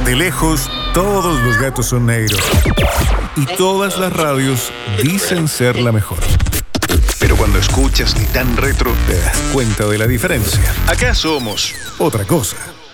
De lejos, todos los gatos son negros. Y todas las radios dicen ser la mejor. Pero cuando escuchas Ni Tan Retro, te das cuenta de la diferencia. Acá somos otra cosa.